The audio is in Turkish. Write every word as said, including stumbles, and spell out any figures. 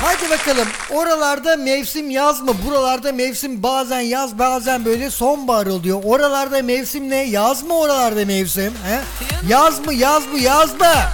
Hadi bakalım, oralarda mevsim yaz mı? Buralarda mevsim bazen yaz, bazen böyle sonbahar oluyor. Oralarda mevsim ne? Yaz mı oralarda mevsim? He? Yaz mı, yaz mı, yaz mı?